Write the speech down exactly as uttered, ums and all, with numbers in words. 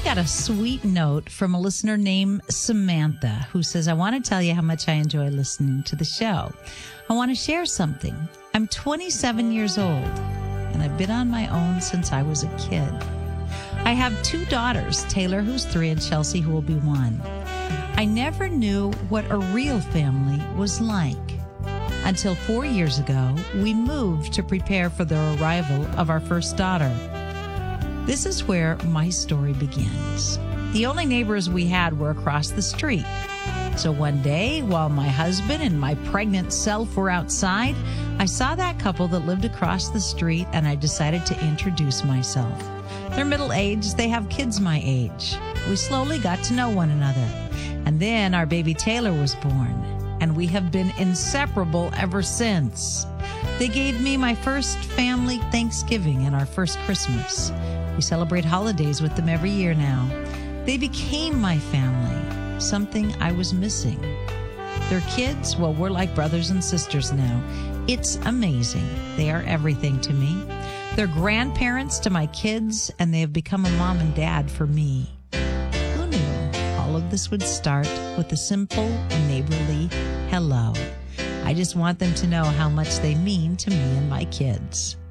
got a sweet note from a listener named Samantha who says, I want to tell you how much I enjoy listening to the show. I want to share something. I'm twenty-seven years old, and I've been on my own since I was a kid. I have two daughters, Taylor, who's three, and Chelsea, who will be one. I never knew what a real family was like. Until four years ago, we moved to prepare for the arrival of our first daughter. This is where my story begins. The only neighbors we had were across the street. So one day, while my husband and my pregnant self were outside, I saw that couple that lived across the street, and I decided to introduce myself. They're middle-aged. They have kids my age. We slowly got to know one another. And then our baby Taylor was born, and we have been inseparable ever since. They gave me my first family Thanksgiving and our first Christmas. We celebrate holidays with them every year now. They became my family, something I was missing. Their kids, well, we're like brothers and sisters now. It's amazing. They are everything to me. They're grandparents to my kids, and they have become a mom and dad for me. Who knew all of this would start with a simple, neighborly hello? I just want them to know how much they mean to me and my kids.